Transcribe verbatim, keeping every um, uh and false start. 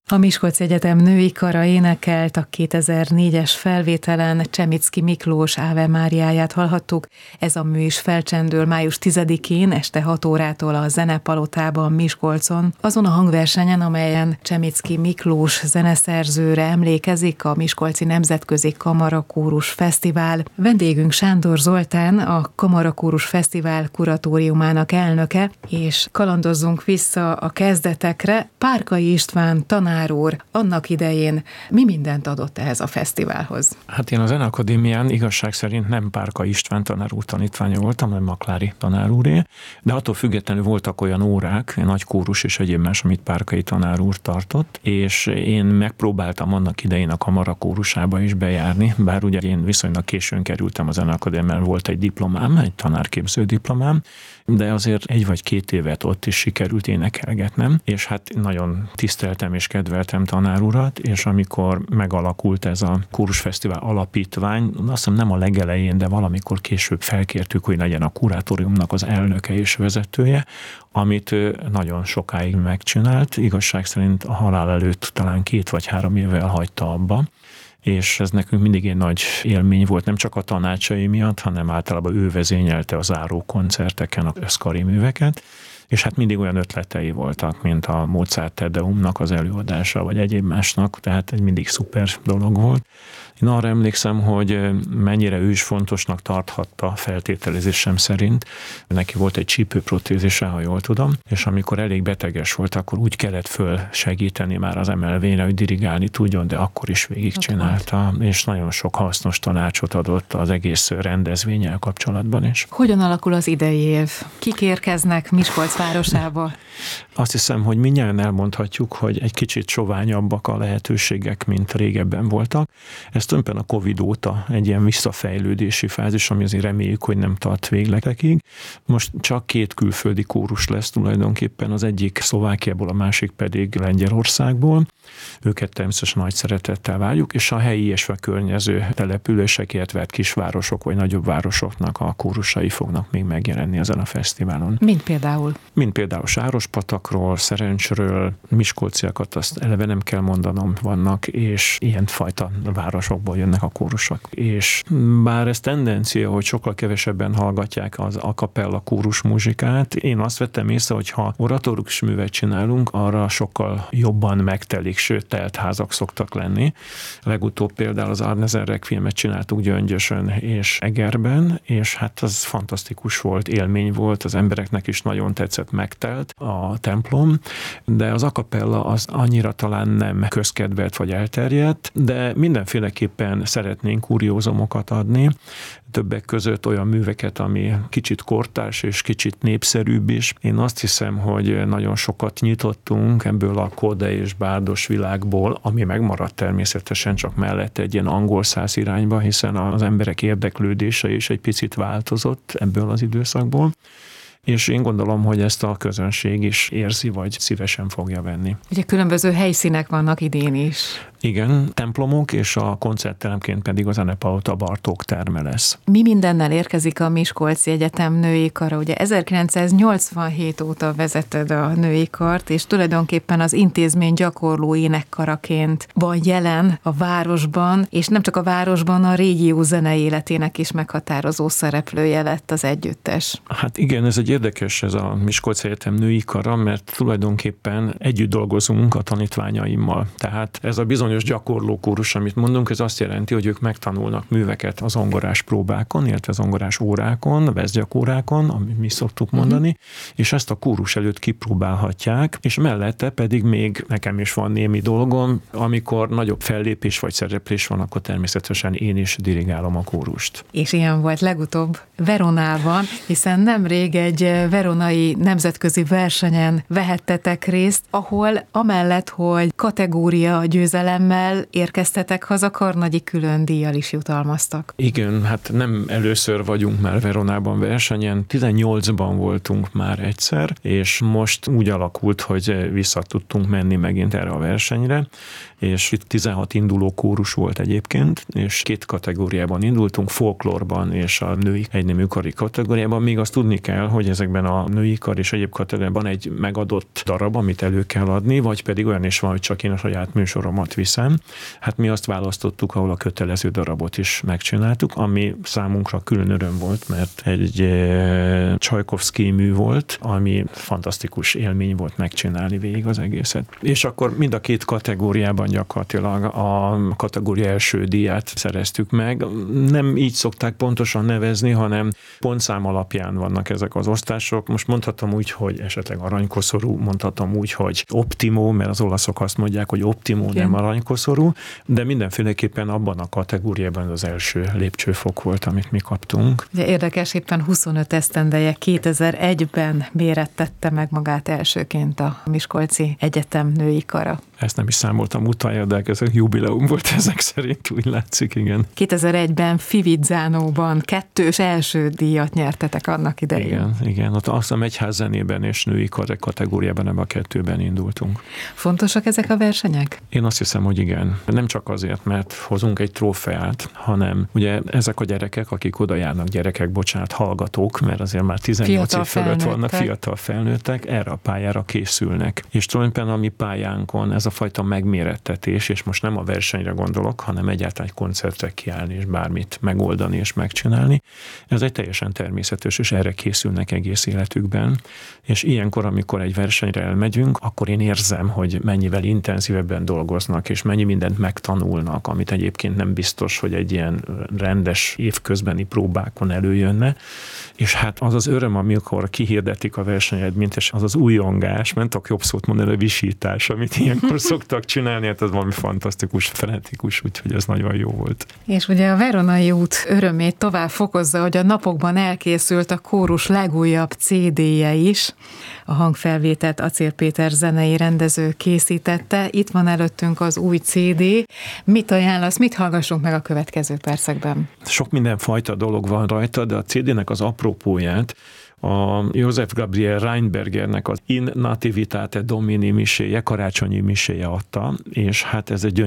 A Miskolci Egyetem női kara énekelt, a kétezer-négyes felvételen Csemicki Miklós Áve Máriáját hallhattuk. Ez a mű is felcsendül május tizedikén este hat órától a Zenepalotában Miskolcon. Azon a hangversenyen, amelyen Csemicki Miklós zeneszerzőre emlékezik a Miskolci Nemzetközi Kamarakórus Fesztivál. Vendégünk Sándor Zoltán, a Kamarakórus Fesztivál kuratóriumának elnöke, és kalandozzunk vissza a kezdetekre. Párkai István tanár úr annak idején mi mindent adott ehhez a fesztiválhoz? Hát én a Zeneakadémián igazság szerint nem Párkai István tanár úr tanítványa voltam, hanem Maklári tanár úré, de attól függetlenül voltak olyan órák, nagy kórus és egyéb más, amit Párkai tanár úr tartott, és én megpróbáltam annak idején a kamarakórusába is bejárni, bár ugye én viszonylag későn kerültem a Zeneakadémián, volt egy diplomám, egy tanárképző diplomám, de azért egy vagy két évet ott is sikerült énekelgetnem, és hát nagyon tiszteltem és kedveltem tanár urat, és amikor megalakult ez a kórusfesztivál alapítvány, azt hiszem nem a legelején, de valamikor később felkértük, hogy legyen a kuratóriumnak az elnöke és vezetője, amit nagyon sokáig megcsinált, igazság szerint a halál előtt talán két vagy három évvel hagyta abba, és ez nekünk mindig egy nagy élmény volt, nem csak a tanácsai miatt, hanem általában ő vezényelte a záró koncerteken a összkari műveket, és hát mindig olyan ötletei voltak, mint a Mozart Te Deumnak az előadása, vagy egyéb másnak, tehát egy mindig szuper dolog volt. Én arra emlékszem, hogy mennyire ő is fontosnak tarthatta feltételezésem szerint. Neki volt egy csípőprotézise, ha jól tudom, és amikor elég beteges volt, akkor úgy kellett föl segíteni már az emelvényre, hogy dirigálni tudjon, de akkor is végigcsinálta, és nagyon sok hasznos tanácsot adott az egész rendezvénnyel kapcsolatban is. Hogyan alakul az idei év? Kik érkeznek Miskolc városába? Azt hiszem, hogy mindjárt elmondhatjuk, hogy egy kicsit soványabbak a lehetőségek, mint régebben voltak. Ez tulajdonképpen a Covid óta egy ilyen visszafejlődési fázis, ami azért reméljük, hogy nem tart végletekig. Most csak két külföldi kórus lesz tulajdonképpen, az egyik Szlovákiából, a másik pedig Lengyelországból. Őket természetesen nagy szeretettel várjuk, és a helyi és a környező települések, illetve kisvárosok vagy nagyobb városoknak a kórusai fognak még megjelenni ezen a fesztiválon. Mint például? Mint például Sárospatakról, Szerencsről, miskolciakat azt eleve nem kell mondanom, vannak, és ilyen fajta városokból jönnek a kórusok. És bár ez tendencia, hogy sokkal kevesebben hallgatják az a cappella kórus muzsikát, én azt vettem észre, hogy ha oratórikus művet csinálunk, arra sokkal jobban megtelik, sőt, telt házak szoktak lenni. Legutóbb például az Arnezen Requiemmet csináltuk Gyöngyösön és Egerben, és hát az fantasztikus volt, élmény volt, az embereknek is nagyon tetszett, megtelt a templom, de az a cappella az annyira talán nem közkedvelt vagy elterjedt, de mindenféleképpen szeretnénk kuriózumokat adni, többek között olyan műveket, ami kicsit kortárs és kicsit népszerűbb is. Én azt hiszem, hogy nagyon sokat nyitottunk ebből a kóde és bárdos világból, ami megmaradt természetesen, csak mellett egy ilyen angol száz irányba, hiszen az emberek érdeklődése is egy picit változott ebből az időszakból. És én gondolom, hogy ezt a közönség is érzi, vagy szívesen fogja venni. Ugye különböző helyszínek vannak idén is. Igen, templomok, és a koncertteremként pedig a Zenepalota Bartók terme lesz. Mi mindennel érkezik a Miskolci Egyetem női kara? Ugye ezerkilencszáznyolcvanhét óta vezeted a női kart, és tulajdonképpen az intézmény gyakorló énekkaraként van jelen a városban, és nem csak a városban, a régió zenei életének is meghatározó szereplője lett az együttes. Hát igen, ez egy érdekes ez a Miskolci Egyetem női kara, mert tulajdonképpen együtt dolgozunk a tanítványaimmal. Tehát ez a bizonyos gyakorló kórus, amit mondunk, ez azt jelenti, hogy ők megtanulnak műveket az zongorás próbákon, illetve az zongorás órákon, veszgyakórákon, amit mi szoktuk mondani, uh-huh. és ezt a kórus előtt kipróbálhatják, és mellette pedig még nekem is van némi dolgom, amikor nagyobb fellépés vagy szereplés van, akkor természetesen én is dirigálom a kórust. És ilyen volt legutóbb Veronában, hiszen nemrég egy veronai nemzetközi versenyen vehettetek részt, ahol amellett, hogy kategória győzelem győzelemmel érkeztetek haza, karnagyi külön díjjal is jutalmaztak. Igen, hát nem először vagyunk már Veronában versenyen, tizennyolcban voltunk már egyszer, és most úgy alakult, hogy vissza tudtunk menni megint erre a versenyre, és itt tizenhat induló kórus volt egyébként, és két kategóriában indultunk, folklórban és a női egynemű kari kategóriában. Még azt tudni kell, hogy ezekben a női kar és egyéb kategóriában egy megadott darab, amit elő kell adni, vagy pedig olyan is van, hogy csak én a saját műsoromat viszem. Hát mi azt választottuk, ahol a kötelező darabot is megcsináltuk, ami számunkra külön öröm volt, mert egy e, Csajkovszky mű volt, ami fantasztikus élmény volt megcsinálni végig az egészet. És akkor mind a két kategóriában gyakorlatilag a kategória első díját szereztük meg. Nem így szokták pontosan nevezni, hanem pontszám alapján vannak ezek az osztások. Most mondhatom úgy, hogy esetleg aranykoszorú, mondhatom úgy, hogy optimó, mert az olaszok azt mondják, hogy optimó, igen, nem aranykoszorú, de mindenféleképpen abban a kategóriában az első lépcsőfok volt, amit mi kaptunk. Ugye érdekes, éppen huszonöt esztendeje kétezer-egyben mérettette meg magát elsőként a Miskolci Egyetem női kara. Ezt nem is számoltam utána, de ez a jubileum volt ezek szerint, úgy látszik, igen. kétezer-egyben Fivizzánóban kettős első díjat nyertetek annak idején. Igen, igen. Ott azt hiszem egyház zenében és női kategóriában ebben a kettőben indultunk. Fontosak ezek a versenyek? Én azt hiszem, hogy igen. Nem csak azért, mert hozunk egy trófeát, hanem ugye ezek a gyerekek, akik oda járnak, gyerekek, bocsánat, hallgatók, mert azért már tizennyolc év fölött vannak, fiatal felnőttek, erre a pályára készülnek. És tulajdonképpen a mi pályánkon ez a fajta megmérettetés, és most nem a versenyre gondolok, hanem egyáltalán egy koncertre kiállni, és bármit megoldani és megcsinálni. Ez egy teljesen természetes, és erre készülnek egész életükben. És ilyenkor, amikor egy versenyre elmegyünk, akkor én érzem, hogy mennyivel intenzívebben dolgoznak, és mennyi mindent megtanulnak, amit egyébként nem biztos, hogy egy ilyen rendes évközbeni próbákon előjönne. És hát az az öröm, amikor kihirdetik a versenyeredményt, és az az újongás, nem tudok jobb szót mondani, a visítás, amit ilyenkor szoktak csinálni, hát ez valami fantasztikus, frenetikus, úgyhogy ez nagyon jó volt. És ugye a Veronai út örömét tovább fokozza, hogy a napokban elkészült a kórus legújabb cé dé-je is. A hangfelvételt Acél Péter zenei rendező készítette. Itt van előttünk az új cé dé. Mit ajánlasz, mit hallgassunk meg a következő percekben? Sok mindenfajta dolog van rajta, de a cé dé-nek az apropóját a József Gabriel Reinbergernek az In Nativitate Domini miséje, karácsonyi miséje adta, és hát ez egy